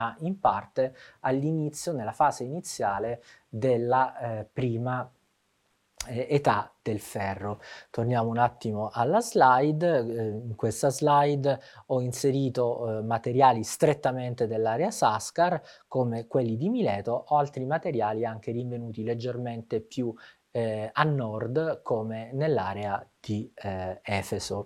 in parte all'inizio, nella fase iniziale della prima età del ferro. Torniamo un attimo alla slide. In questa slide ho inserito materiali strettamente dell'area Sascar, come quelli di Mileto, o altri materiali anche rinvenuti leggermente più a nord, come nell'area di Efeso.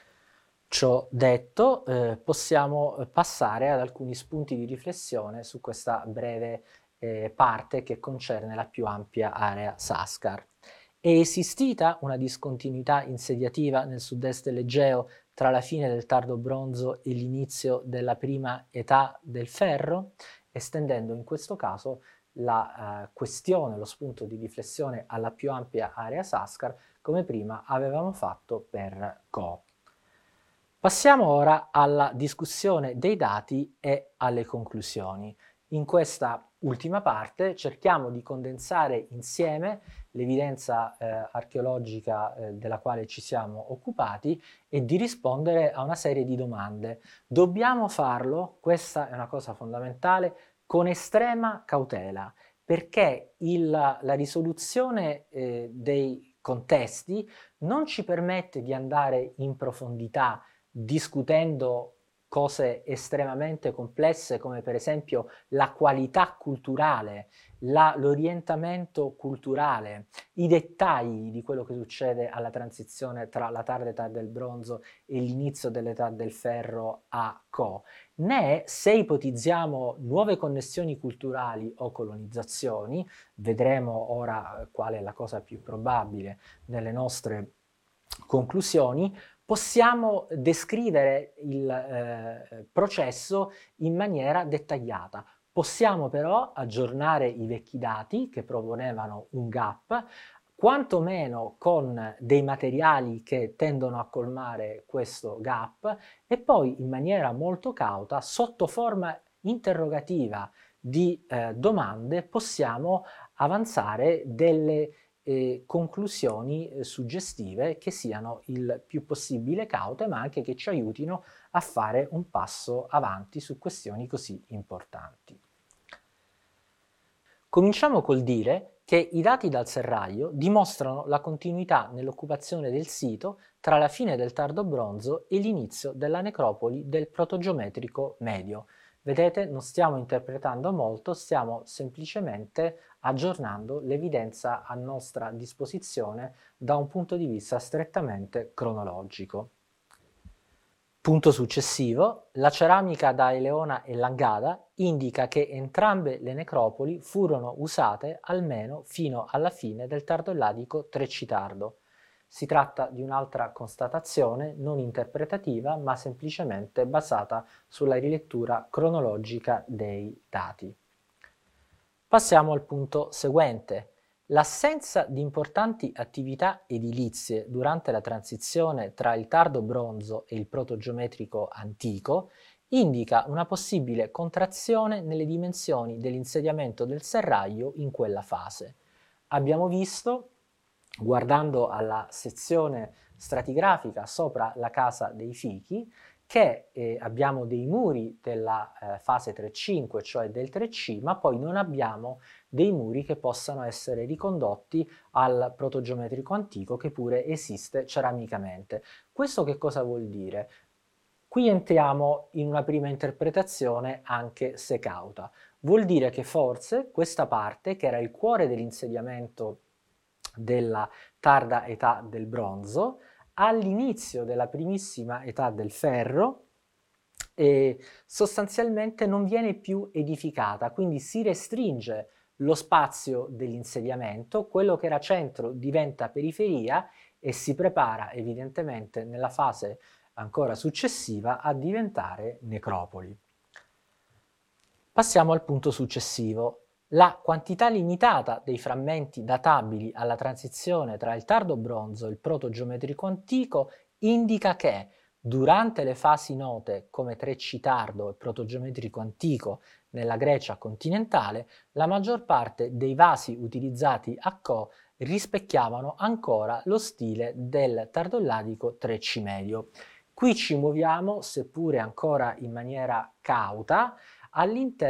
Ciò detto, possiamo passare ad alcuni spunti di riflessione su questa breve parte che concerne la più ampia area Sascar. È esistita una discontinuità insediativa nel sud-est dell'Egeo tra la fine del tardo bronzo e l'inizio della prima età del ferro, estendendo in questo caso la questione, lo spunto di riflessione alla più ampia area Sascar, come prima avevamo fatto per Co. Passiamo ora alla discussione dei dati e alle conclusioni. In questa ultima parte cerchiamo di condensare insieme l'evidenza archeologica della quale ci siamo occupati e di rispondere a una serie di domande. Dobbiamo farlo, questa è una cosa fondamentale, con estrema cautela, perché la risoluzione dei contesti non ci permette di andare in profondità discutendo cose estremamente complesse come per esempio la qualità culturale, l'orientamento culturale, i dettagli di quello che succede alla transizione tra la tarda età del bronzo e l'inizio dell'età del ferro a Co. Né se ipotizziamo nuove connessioni culturali o colonizzazioni, vedremo ora qual è la cosa più probabile nelle nostre conclusioni, possiamo descrivere il processo in maniera dettagliata. Possiamo però aggiornare i vecchi dati che proponevano un gap, quantomeno con dei materiali che tendono a colmare questo gap, e poi in maniera molto cauta, sotto forma interrogativa di domande, possiamo avanzare delle conclusioni suggestive che siano il più possibile caute, ma anche che ci aiutino a fare un passo avanti su questioni così importanti. Cominciamo col dire che i dati dal serraglio dimostrano la continuità nell'occupazione del sito tra la fine del tardo bronzo e l'inizio della necropoli del protogeometrico medio. Vedete, non stiamo interpretando molto, stiamo semplicemente aggiornando l'evidenza a nostra disposizione da un punto di vista strettamente cronologico. Punto successivo, la ceramica da Eleona e Langada indica che entrambe le necropoli furono usate almeno fino alla fine del tardo elladico Treccitardo. Si tratta di un'altra constatazione non interpretativa, ma semplicemente basata sulla rilettura cronologica dei dati. Passiamo al punto seguente. L'assenza di importanti attività edilizie durante la transizione tra il tardo bronzo e il protogeometrico antico indica una possibile contrazione nelle dimensioni dell'insediamento del serraglio in quella fase. Abbiamo visto, guardando alla sezione stratigrafica sopra la casa dei Fichi, che abbiamo dei muri della fase 3-5, cioè del 3C, ma poi non abbiamo dei muri che possano essere ricondotti al protogeometrico antico, che pure esiste ceramicamente. Questo che cosa vuol dire? Qui entriamo in una prima interpretazione, anche se cauta. Vuol dire che forse questa parte, che era il cuore dell'insediamento della tarda età del bronzo, all'inizio della primissima età del ferro, sostanzialmente non viene più edificata, quindi si restringe lo spazio dell'insediamento, quello che era centro diventa periferia e si prepara evidentemente nella fase ancora successiva a diventare necropoli. Passiamo al punto successivo. La quantità limitata dei frammenti databili alla transizione tra il tardo bronzo e il protogeometrico antico indica che durante le fasi note come Trecci tardo e protogeometrico antico nella Grecia continentale, la maggior parte dei vasi utilizzati a Co rispecchiavano ancora lo stile del tardoelladico Trecci medio. Qui ci muoviamo, seppure ancora in maniera cauta, all'interno